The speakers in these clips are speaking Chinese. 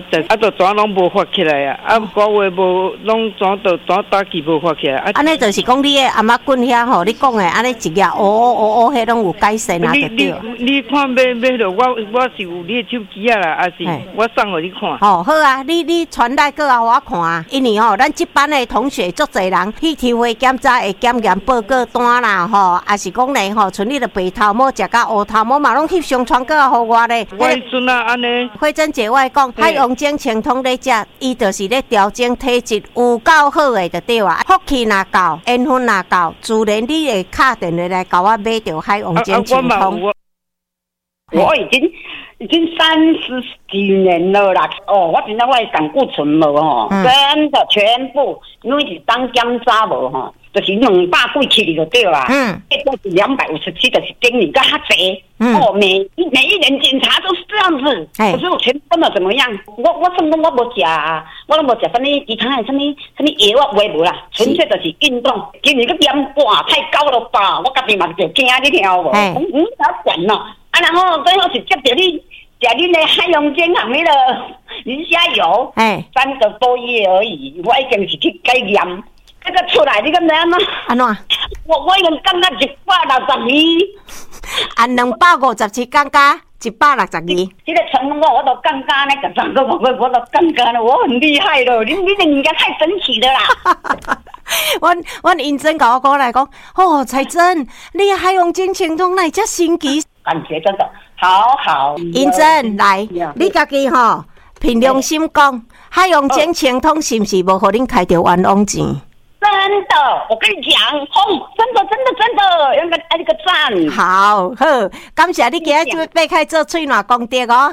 但就怎拢无发起来啊！古话无拢怎打击无发起来啊！ 安尼就是讲你的阿嬷棍遐吼，你讲的安尼一页迄拢有改善啊，对对。 你看买着我是有你的手机啊啦，还是我送互你看。 哦，好啊，你传来过来我看啊，因为吼，咱这班的同学足侪人去抽血检查会检验报告单啦，吼，也是讲咧吼，像你的白头毛食到乌头毛嘛，拢去上传过来互我咧。 我阵啊安尼。 慧珍姐，我讲海洋精清通咧食，伊就是咧调整体质，有够好的就对啊。福气若够，缘分若够，自然你会敲电话来甲我买着海洋精清通。 我已经30几年了啦，哦，我真正我的胆固醇无吼，真的全部因为是当检查无吼，就是200几起就对啦，这都是257，就是等于较济。哦，每一年检查都是这样子，可是我全部都怎么样？我什么我无食啊，我都无食什么其他的什么药我袂无啦，纯粹就是运动。今日个盐哇太高了吧，我家己嘛就惊你听无，哪管咯？啊，然后最后是接着你食恁的海洋精行那个磷虾油，3个多月而已，我已经是去改验，这个出来你敢知安怎？ 安怎？ 我已经降到162。 按257降加162。 这个成功我都降加呢，13个我都降加了，我很厉害了。你人家太神奇了啦！ 阮英珍甲我讲来讲，哦，彩珍，你海洋精清通来遮神奇， 感觉真的好。 英珍来，你家己吼凭良心讲，海洋精清通是不是无互恁开着冤枉钱？ 真的，我跟你讲，真的，应该按一个赞。 好，感谢你今日就要开做喙暖功德哦。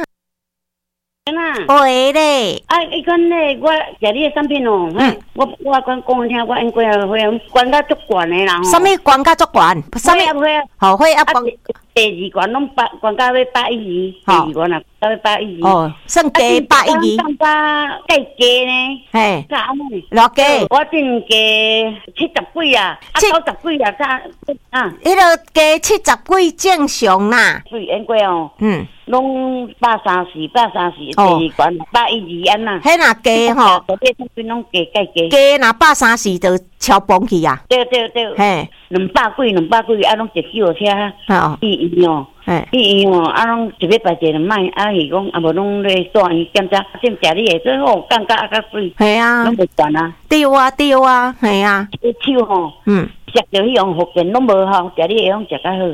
会咧， 伊讲咧，我食你的产品哦，我讲听，我应该会关到足悬的啦。 什么关到足悬？什么会？好会啊！ 第二关拢关到要112，第二关啊到112。 哦，算加112。 上加计加呢？ 嘿， 加安尼？ 偌加？ 我定加70几啊，90几啊， 迄个加70几正常啦。 对，应该哦。拢134，第二关112安呐。 迄若加吼， 这产品拢加。 加若134就超崩去啊！ 对， 嘿 200几，啊，拢一救护车去医院哦，去医院啊，拢一礼拜一2摆，啊，是讲啊，无拢咧住院检查，先食你的，最好降到较水， 系啊， 拢袂悬啊。 对啊，系啊。 迄手吼，食着迄样福建拢无效，食你的拢食较好。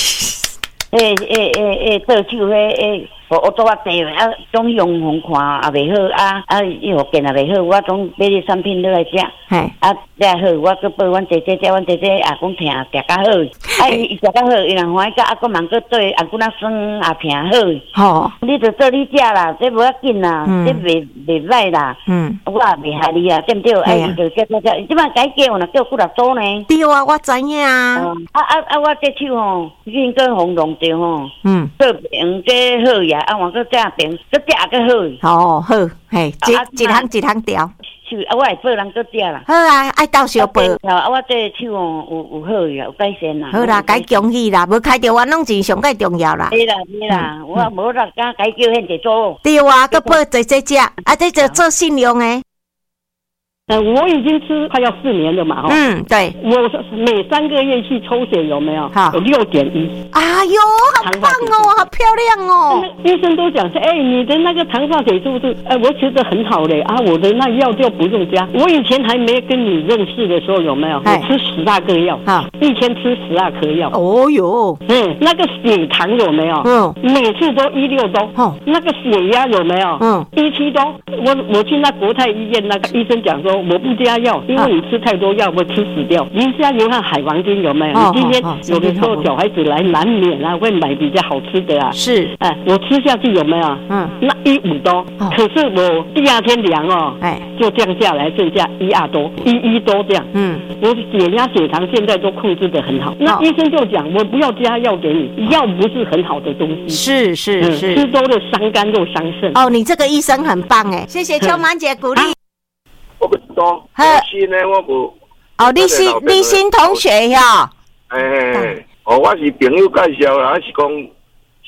做手我做啊济啊，种用风看也袂好伊福建也袂好，我总买啲产品落来食，再好，我去报阮姐姐，阮姐姐也讲听食较好，伊食较好，伊若欢喜甲佫忙佫做，佫那酸也听好。你就做你食啦，这无要紧啦，这袂歹啦，我也袂害你啊，对不对？就即摆改叫若叫几多组呢？ 对啊，我知影啊。 我这手吼，应该红弄着吼，做平这好呀。我搁这边，搁这也搁好。好， 嘿，一项调。 我会报人搁这啦。 好啊，爱到小报。 我这手哦有好呀，有改善啦。 好啦，该恭喜啦，无开着冤枉钱上介重要啦。 对啦，我无啦，该叫现在做。 对啊，搁报这食，这就做信用诶。 我已经吃快要4年了嘛， 对， 我每3个月去抽血有没有？有6.1。 哎呦，好棒哦，好漂亮哦！ 医生都讲说，你的那个糖化血是不是？我觉得很好嘞啊，我的那药就不用加。我以前还没跟你认识的时候有没有？我吃12个药，一天吃12颗药。 哦哟， 那个血糖有没有？每次都16多。那个血压有没有？17多。我去那国泰医院，那个医生讲说。我不加药，因为你吃太多药会吃死掉。磷虾油和海王精有没有？你今天有的时候小孩子来难免会买比较好吃的啊。 是， 我吃下去有没有？那1.5多，可是我第2天量就降下来，剩下1.2多，1.1多这样。我血压血糖现在都控制得很好。那医生就讲，我不要加药给你，药不是很好的东西。 是， 吃多了伤肝又伤肾。 哦，你这个医生很棒哎，谢谢秋满姐鼓励。 我不知道，新的我无。 哦，你新同学呀？ 我是朋友介绍啦，还是讲一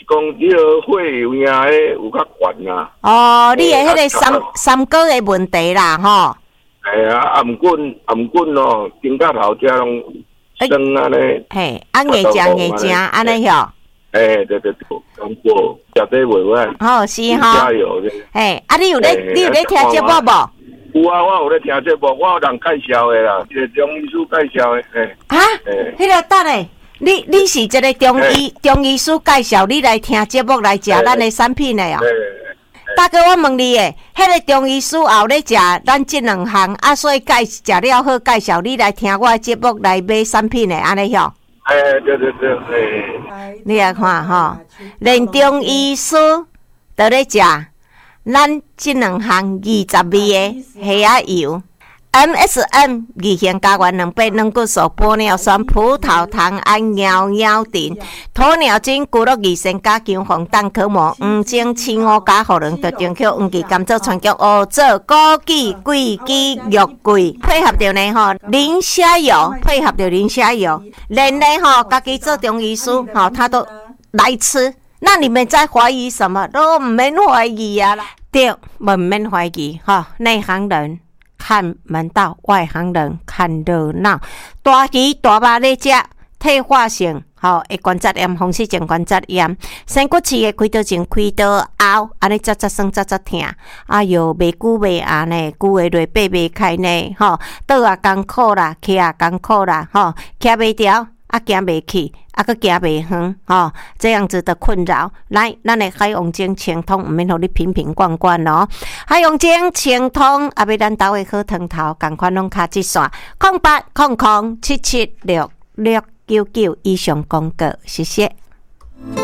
讲你个血有影诶有较悬啊。 哦，你的迄个三高的问题啦，吼。 暗棍哦，顶甲头遮拢酸安尼。 嘿，硬食安尼吼。 对，通过食这袂歹。 好是吼。 加油！ 嘿，你有咧听节目无？ 有啊，我有咧听节目，我有人介绍的啦，一个中医师介绍的。 迄个等下，你是一个中医师介绍你来听节目来食咱的产品的哦。大哥，我问你诶，迄个中医师也有咧食咱这两项啊，所以食了好介绍你来听我的节目来买产品的安尼吼。 对。 你来看吼，连中医师都咧食咱这两项20味的虾仔油。MSM 二型加元200软骨素玻尿酸葡萄糖胺尿锭鸵鸟精骨碌二仙加强红蛋壳膜黄精青乌加荷伦特中口黄芪甘蔗川菊乌棗枸杞桂枝肉桂配合着呢吼磷虾油配合着磷虾油连呢吼家己做中医师吼他都来吃，那你们在怀疑什么？都唔免怀疑啊啦，对，唔免怀疑吼，内行人看门道，外行人看热闹。大鱼大肉咧食，退化性吼会关节炎、风湿性关节炎、仙骨刺的开刀前、开刀后，安尼扎酸、扎疼，哎哟，袂久袂安呢，久的落爬袂开呢，吼，倒啊艰苦啦，起啊艰苦啦，吼，徛袂调。行袂去，佫行袂远，吼，这样子的困扰，来，咱的海王精清通，唔免互你瓶瓶罐罐哦。海王精清通，也要咱兜的好汤头，共款拢卡一线，0800777699以上广告，谢谢。